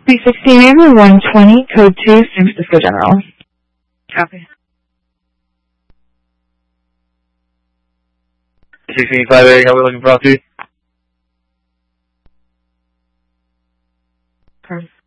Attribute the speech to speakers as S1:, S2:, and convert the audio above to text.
S1: 316 Avery 120, code 2, San Francisco General.
S2: Copy.
S3: 1658, how are we looking for off-duty?
S2: Perfect.